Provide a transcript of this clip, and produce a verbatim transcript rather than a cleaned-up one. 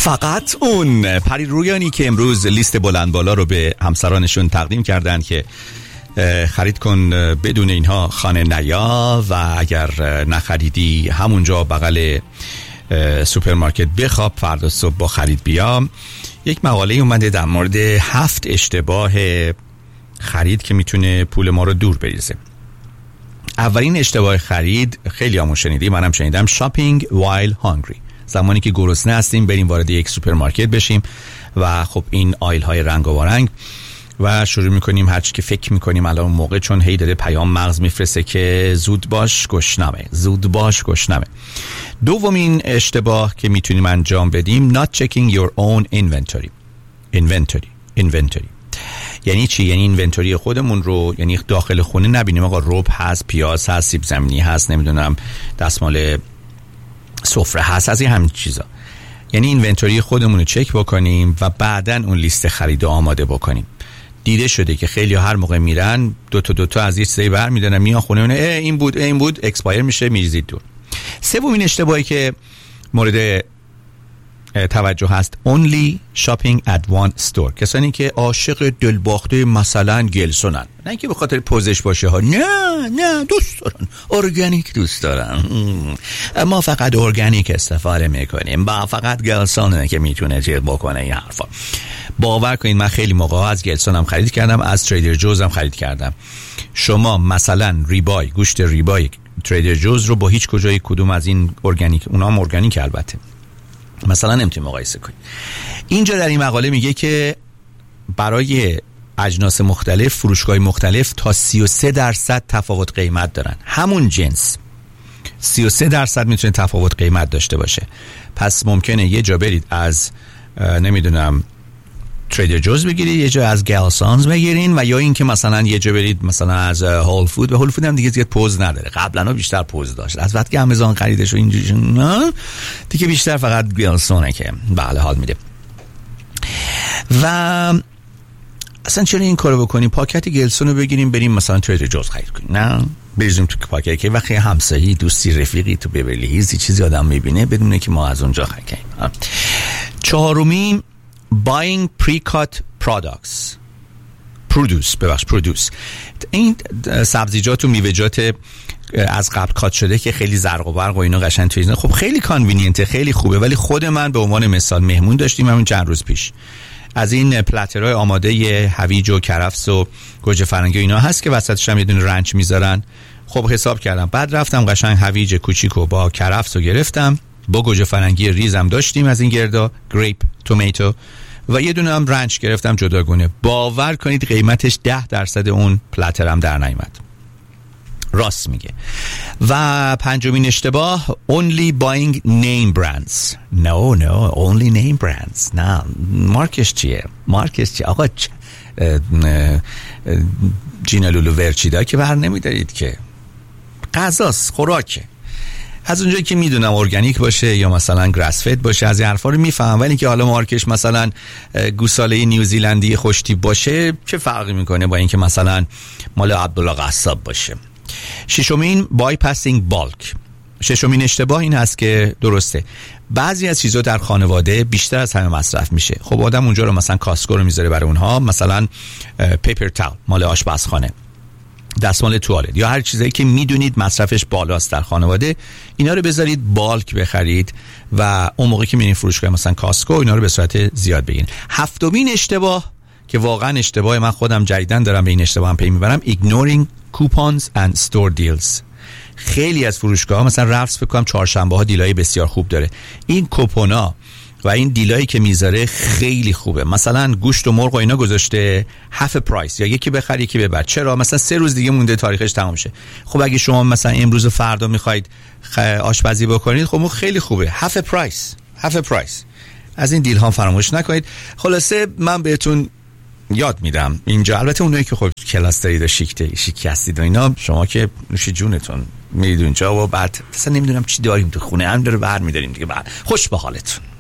فقط اون پری رویانی که امروز لیست بلند بالا رو به همسرانشون تقدیم کردن که خرید کن بدون اینها خانه نیا و اگر نخریدی همونجا بغل سوپرمارکت بخواب فردا صبح با خرید بیا. یک مقاله اومده در مورد هفت اشتباه خرید که میتونه پول ما رو دور بریزه. اولین اشتباه خرید خیلی همون شنیدی، منم شنیدم، shopping while hungry. زمانی که گرسنه هستیم بریم وارد یک سوپرمارکت بشیم و خب این آیل های رنگ و رنگ و شروع میکنیم هرچی که فکر میکنیم الان اون موقع، چون هی داره پیام مغز میفرسته که زود باش گشنمه، زود باش گشنمه. دومین اشتباه که میتونیم انجام بدیم not checking your own inventory. inventory inventory یعنی چی؟ یعنی اینونتوری خودمون رو، یعنی داخل خونه نبینیم آقا رب هست، پیاز هست، سیب زمینی هست، نمیدونم دستمال سفره هست، از این همین چیزا. یعنی اینونتوری خودمون رو چک بکنیم و بعداً اون لیست خرید آماده بکنیم. دیده شده که خیلی هر موقع میرن دو تا دو تا از یه چیزی برمی‌دارن میان خونه اون این بود این بود اکسپایر میشه میریزید دور. سومین اشتباهی که مورد توجه هست only shopping at one store. کسانی که عاشق دلباخته مثلا گلسونن، نه اینکه به خاطر پوزش باشه ها، نه نه دوست دارن ارگانیک، دوست دارن ما فقط ارگانیک استفاده میکنیم، با فقط گلسونه که میتونه چیز بکنه این حرفا. باور کنید من خیلی موقع از گلسونم خرید کردم، از تریدر جوز هم خرید کردم. شما مثلا ریبای، گوشت ریبای تریدر جوز رو با هیچ کجای کدوم از این ارگانیک، اونا هم ارگانیک البته، مثلا نمیتونی مقایسه کنی. اینجا در این مقاله میگه که برای اجناس مختلف فروشگاه مختلف تا سی و سه درصد تفاوت قیمت دارن. همون جنس سی و سه درصد میتونه تفاوت قیمت داشته باشه. پس ممکنه یه جا برید از نمیدونم تریدر جوز بگیرید، یه جا از گلسانز بگیرین، و یا این که مثلا یه جا برید مثلا از هول فود. و هول فود هم دیگه زیاد پوز نداره، قبلا بیشتر پوز داشت، از وقتی آمازون خریدش و اینجوری نه دیگه بیشتر فقط گلسونه که بله حال میده. و اصلا چرا این کارو بکنیم؟ پاکت گلسون رو بگیریم بریم مثلا تریدر جوز خرید کنیم، نه بریزیم تو پاکت که وقتی همسایه‌ای دوستی رفیقی تو ببرلی هیزی چیزی آدم میبینه بدونه که ما از اونجا خرید کنیم. چهارمین buying pre-cut products produce ببخش produce این سبزیجات و میوه‌جات از قبل کات شده که خیلی زرق و برق و اینا قشنگ توی، خب خیلی کانوینینته، خیلی خوبه، ولی خود من به عنوان مثال مهمون داشتیم همین چند روز پیش از این پلاترهای آماده هویج و کرفس و گوجه فرنگی و اینا هست که وسطش هم یه دونه رنچ میذارن. خب حساب کردم، بعد رفتم قشنگ هویج کوچیکو با کرفس رو گرفتم، با گوجه فرنگی ریزم داشتیم از این گردا، گریپ تومیتو، و یه دونه هم رنچ گرفتم جداگونه. باور کنید قیمتش ده درصد اون پلاترم در نیامد. راست میگه. و پنجمین اشتباه only buying name brands. no no only name brands. نه مارکش چیه؟ مارکش چیه؟ آقا چ... جینا لولو ورچیدا که بر نمیدارید که غذاست، خوراکه. از اونجایی که میدونم ارگانیک باشه یا مثلا گراس فید باشه از این حرفا رو میفهم، ولی که حالا مارکش مثلا گوساله نیوزیلندی خوشتیپ باشه چه فرقی میکنه با اینکه مثلا مال عبدالله قصاب باشه. ششمین bypassing bulk. ششمین اشتباه این هست که درسته بعضی از چیزا در خانواده بیشتر از همه مصرف میشه. خب آدم اونجا رو مثلا کاسکو رو میذاره برای اونها، مثلا پیپر تاول مال آشپزخانه، دستمال توالت یا هر چیزایی که میدونید مصرفش بالاست در خانواده، اینا رو بذارید بالک بخرید و اون موقع که میرین فروشگاه مثلا کاسکو اینا رو به صورت زیاد بگیرین. هفتمین اشتباه که واقعا اشتباه، من خودم جدیداً دارم به این اشتباه هم پی میبرم، ignoring coupons and store deals. خیلی از فروشگاه ها مثلا رفت فکر کنم چهارشنبه ها دیلای بسیار خوب داره. این کوپونا و این دیلایی که میذاره خیلی خوبه. مثلا گوشت و مرغ و اینا گذاشته هاف پرایس، یا یکی بخر یکی ببر. چرا؟ مثلا سه روز دیگه مونده تاریخش تمام شه. خب اگه شما مثلا امروز و فردا میخواید آشپزی بکنید، خب خیلی خوبه، هاف پرایس هاف پرایس. از این دیل ها فراموش نکنید. خلاصه من بهتون یاد میدم اینجا، البته اونایی که خب کلاس دارید و شیک شیک هستید و اینا، شما که نوش جونتون میرید اونجا و بعد مثلا نمیدونم چی داریم تو خونه هم داره برمی‌داریم دیگه، بعد خوش به حالتون.